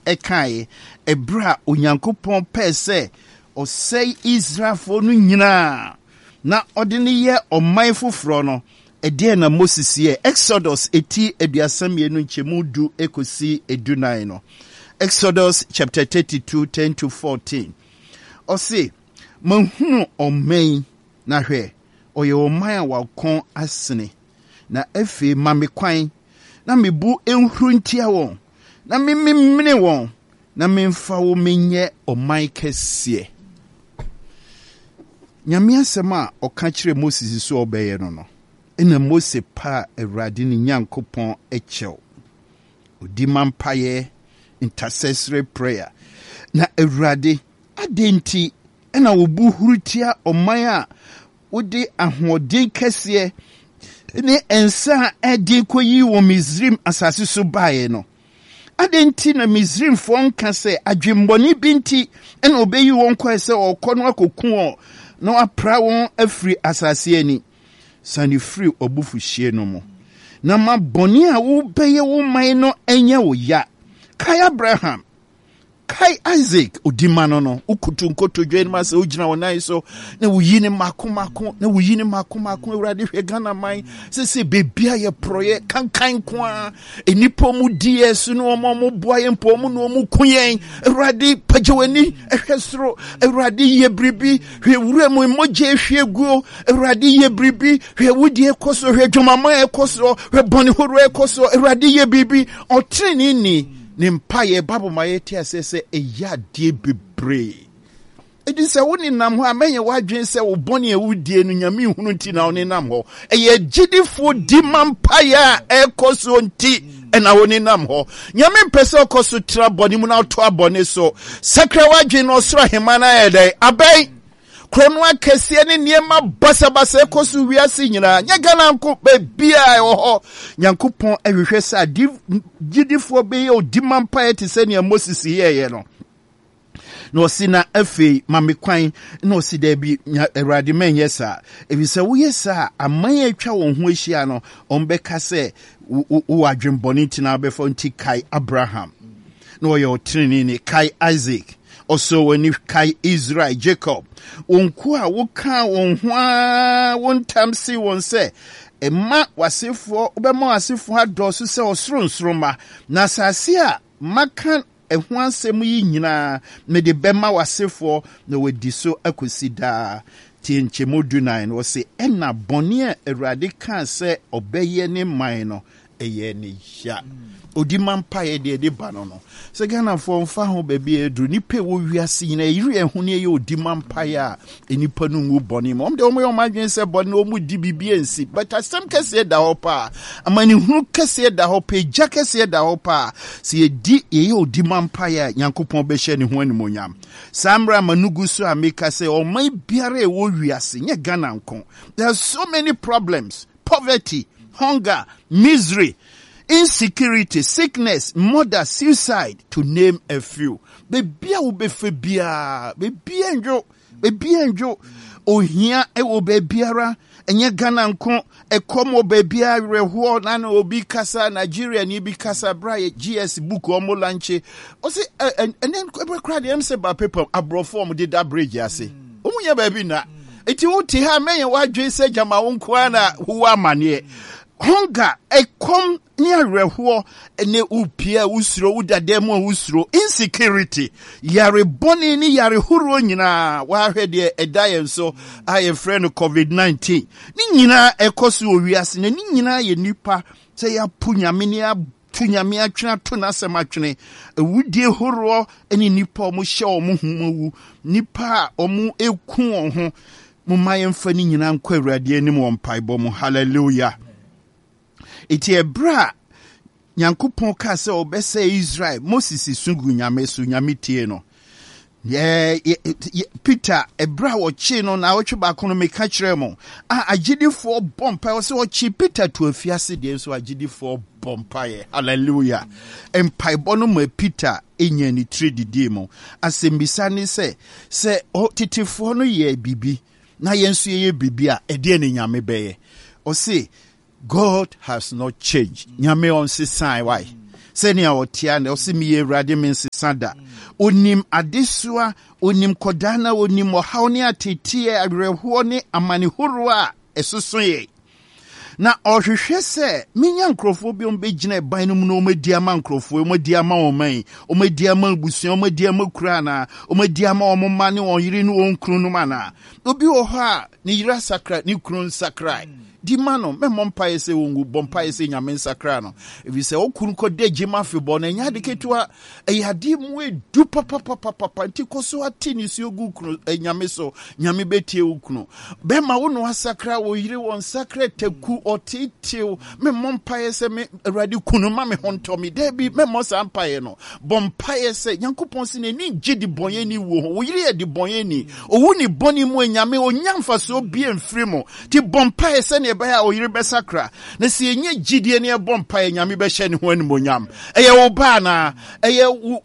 ekae ebra onyankopɔn pese o say Israel for no nyina na odene ye ɔman foforo no ɛdeɛ na Moses ye Exodus eti aduasamienu nchemu du ekosi edunan no Exodus chapter 32 10 to 14 o say manhunu ɔman na hwɛ ɔyɛ ɔman a wakɔn asene na efe mame kwan na mebu enhuru ntia wɔn na memene wɔn na memfa wo menye ɔman kɛseɛ. Nyame asɛm a ɔka kyerɛ Moses so ɔbɛyɛ no ɛna Mose pa Awurade ne Nyankopɔn ɛkyɛw odi mampaye intercessory prayer na Awurade adenti ɛna wobu hurutia ɔman a wode ahoɔden kɛseɛ ne ensa ɛde koyi wɔ Misrim asase so bae no adenti na Misrim fon ka sɛ adwembɔne binti ɛna obeyi wɔn kɔ sɛ ɔkɔ no akɔku no apra wɔn afiri asase ani sani free obufuhie no mo na ma bɔne a wo bɛyɛ wo man no ɛnyɛ wo ya kai Abraham kai Isaac odima no ukutu nkoto dwen ma se ogina wonan so na wuyi ne mako na wuyi ne mako Awurade hwe Ghana man se bebia ye proye kankan ko a enipo mu die so no mo boa ye mpo mu no mu kuyen Awurade pagewani ehwe soro Awurade ye bribi hwe wura mu moje hwe guo Awurade ye bribi hwe wudi ekoso hwe dwomama ekoso hwe boni horo ekoso Awurade ye bribi otreni ni Nimpaye Bible mayeti asese eya die bebre. Edi se woni nam ho amenye wadwen se wo bone ewudie no nyame hunu nti na woni nam ho. Eye gidifo di mampaye ekoso nti ena woni nam ho. Nyame mpese okoso tra bone mu na to abone so. Sakra wadwen no soro hema na yede abai krono akese ne niema basabasa ekoso wiase nyina nya Ghana nko bebia ho Nyankopɔn ahwehwɛ sa gidifo be ye odimampa ete se ne Moses ye no no sina afi mame kwan no si da bi Awurade man yesa ebisa wo yesa aman atwa won ho ahia no ombeka se wo adwembɔne ntina befo nti kai Abraham no ye otrini ni kai Isaac also when you kai Israel Jacob onku a wo kan won ho a won tamsi won se emma wasefo obema wasefo adoso se osronsroma na asase a makan eho ansem yi nyina me de bema wasefo na wadi so akosida tienchemodunan wo se ena bone a Awurade kan se obeye ne man no eye ne ya odimampa ye de ba no se Ghana for mfa ho baabi edru nipa wo wiase nyina yiri ehune ye odimampa ya enipa no ngu bone mo de omo madwen se bone o mu di bibie nsi but asem kese da hopa amani hunu kese da hopa ja kese da hopa se ye di ye odimampa ya Nyankopɔn be hye ne ho animonyam samra manugu so ameka se o mai biare wo wiase nye Ghana nko. There are so many problems: poverty, hunger, misery, insecurity, sickness, murder, suicide, to name a few. Bebia ubefe bia, bebia enjo, ohia e obebiara, enye Ghana nko, e komo bebia rehuo, nana obi kasa, Nigeria ni bi kasa, braye, GS book, omo lanche. Ose, and then, crowd, say by people, abroform did that bridge, yase. Umunya baby na. Iti uti ha menye wadwe se jama unkwana huwa manye. Hunger, a come near rehuo, ene upia usro, udademo usro, insecurity, yare boni ni yare huru nyina, wahede e die so, I friend of COVID-19. Nina e kosu owiase, nina ye nipa, se ya punya minia, tunyame atwena to na sematwene ewudie horo eni nipa omu hye omu humawu nipa omu eku ho mu mayemfa ni nyina nkwa Awurade anim won paibɔ mu. Hallelujah. Iti ebra Nyankopɔn ka sɛ obɛsɛ Israel Moses sungu nyame so nyame tie no Peter ebra wochi no na wochi ba kono meka kyerɛ mo agidifo bompa wo se wochi Peter to afiase de so agidifo bompa ye. Hallelujah. Empaibo no ma Peter enya ni tredidi mo asembisa ni se titifo no ye bibi na yenso ye bibi a ede ne nyame beye o se God has not changed. Nyame on se sign why senia otia na osi mi Awurade me nsesada onim adesua onim kodana onim ohawne atetie awerɛhoɔ ne amanehoro a ɛsosoye na ɔhwehwɛ sɛ menya nkrɔfoɔ bi ombɛgyina ban no mu na ɔmadi ama nkrɔfoɔ ɔmadi ama ɔman ɔmadi ama busua ɔmadi ama kura na ɔmadi ama ɔmoma ne ɔyere ne ɔnkunu no mana obi wɔ hɔ a ne yira sakra ne kunu sakra di mano me mompa yese wongu bompa yese nyame nsakra no ebi se okuru ko de gima febo na nya de ketua eyade mu edu papa nti koso ati ni si ogu kunu nyame so nyame betie okunu be ma wono asakra wo yire won sakra taku otetew me mompa yese me awurade kunu ma me honto me de bi me mo sampa ye no bompa yese yankopon se ne ni gidi bonye ni wo yire ye di bonye ni owu ni boni mu nyame onyamfa so bi emfiri mo ti bompa yese ne baya o yire besakra na si enye gidie ne bompa ye nyame be hye ne ho animonyam eye wo ba na eye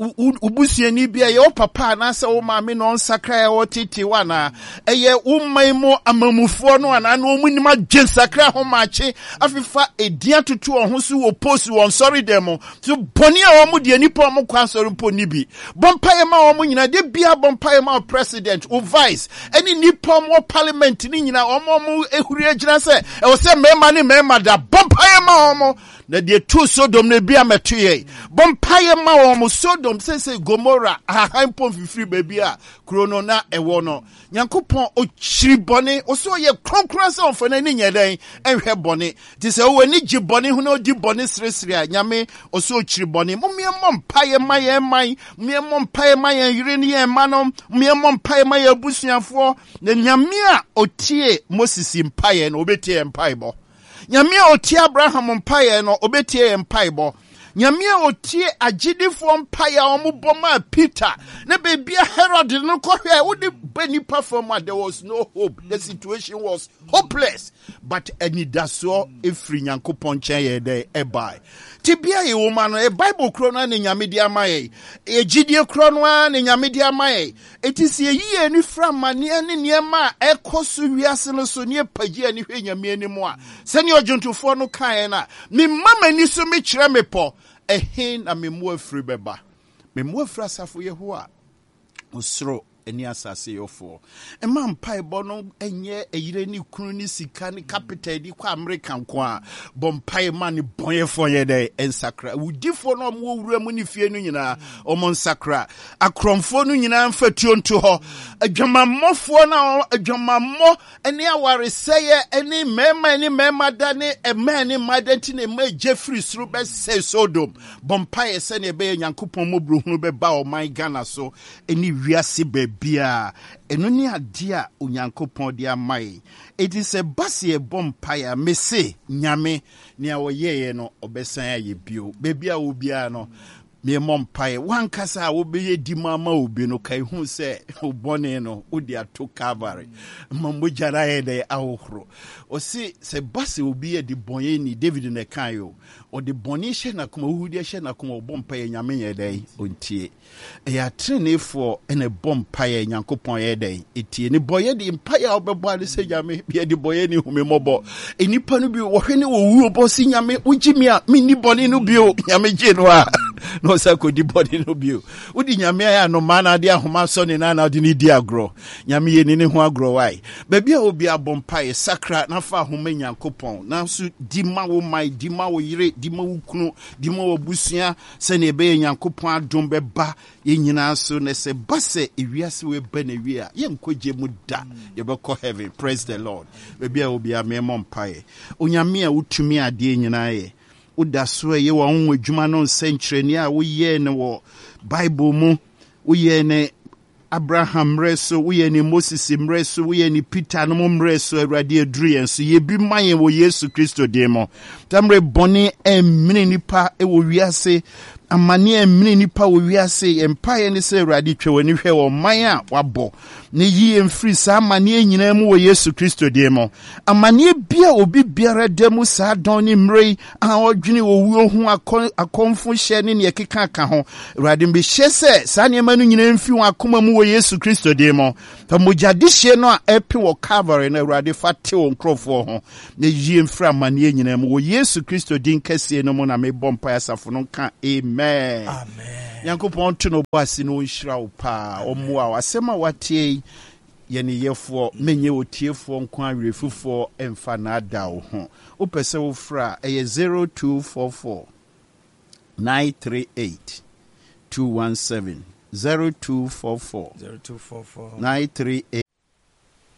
ubusuani bia ye wo papa na se wo maame no nsakra ye wo tete wana eye wo maimo amamufo no ana no munim agye sakra ho maache afifa edia tutu ho so wo post won sorry dem so boni a wo mu de nipa mo kwa sorry mpo ni bi bompa ye ma wo mu nyina de bia bompa ye ma president o vice any nipa mo parliament ni nyina o mo ehuri agyina se e wo se mema ni mema da bompa ye ma wo mo na de tu Sodom ne bia metoye bompa ye ma wo mo Sodom se Gomora ahampon fifiri baby a krono na ewo no Nyankopon o chiri bone o so ye kronkron se onfana ni nyeden enhwe bone ti se wo ni gi bone hu na odi bone sresre a nyame o so chiri bone mo mpa ye ma ye man mo mpa ye ma ye yire ni ye ma no mo mpa ye ma ye abusuafo na nyame a otie Moses mpa ye no obetie mpa ibo nyame a otie Abraham mpa ye no obetie mpa ibo nyame a otie agidifo mpa ye omuboma Peter na bebia Herod no kohwe wo de bani perform there was no hope the situation was hopeless but anidaso efri Nyankopon chen ye de ebai tibia ye woman no e Bible kro no na nyame di amaye egidie kro no na nyame di amaye etisi eyi ni framane ne niema ekoso wiase no so ne pagi ani hwe nyame animu a se ne ojuntufo no kan na me mama ni so me kire me po ehin na me mu afri beba me mu afri asafo Yehowa osro eni asase yofo ema mpa ebo no enye eyire ni kunu ni sika ni capital di kwa American kwa bompa e ma ni bonyefo ye de ensakra udifo no mo wura mu ni fie no nyina omo nsakra akromfo no nyina mfatuo nto ho adwamammofo na adwamammo eni awareseye eni mema da ne ema ni madenti ne ma Jeffrey suru be say Sodom bompa ye se ne be Nyankopon mo bruhunu be ba o my Ghana so eni wiase bia eno ni ade a Onyankopon de amai it is a basie bompire mese nyame ne a woyeye no obesan aye bio bebia wo bia no me mompae wankasa wo beye di mama obi no kai hu se obone no odi ato Calvary mamojara ye de ahohoro o se base obi e di bonye ni David ne kan yo o de boni hye na kuma hudi hye na kuma bompae nyame ye de ontie ya trenefo ene bompae Nyankopon ye de etie ni boye di mpae obebo ade se nyame ye di boye ni humemobo enipa no bi wo hwene wo wu obo si nyame ugimi a mi ni boni no bi o nyame je no a no sako di body no bio udi nyame ya no mana de ahoma so ne na de ni di agro nyame ye ni ho agro wai baby a obi abompa sakra na fa ahoma Nyankopon na so di ma wo mai di ma wo yire di ma wo kunu di ma wo busua se ne be Nyankopon adom be ba ye nyina so ne se base ewiase we ba na wi a ye nkoje mu da ye be ko heaven praise the Lord baby a obi amemompa onyame a utumi ade nyina ye udaso ye wa onwe dwuma no nsenkyereni a woye ne wo Bible mu woye ne Abraham reso woye ne Moses reso woye ne Peter no mreso Awurade aduru yenso ye bi maye wo Yesu Kristo de mo tamre boni emini nipa e wo wiase amane mini nipa wo wiase empire ne se Awurade twa wani hwɛ wo man a wabɔ ne yi emfiri sa amane nyina mu wo Yesu Kristo de mo amane bia obi biara da mu sa don ne mrei a odwene owuo ho akonfo hye ne ne keka ka ho Awurade mbe hye se sa ne ma no nyina emfi wo akoma mu wo Yesu Kristo de mo fa mojade hye no a epe wo Calvary na Awurade fa te wo nkrofo ho ne yi emfiri amane nyina mu wo Yesu Kristo din kase no mu na me bompa asafo no ka amen. Yankopɔn to no boase no nhyira wo pa ɔmoa wasɛm a watie yɛne yɛfoɔ menye otiefoɔ nko awerɛfufoɔ ɛmfa na ada wo ho wopɛ sɛ wo fra ɛyɛ 0244 938 217 0244 938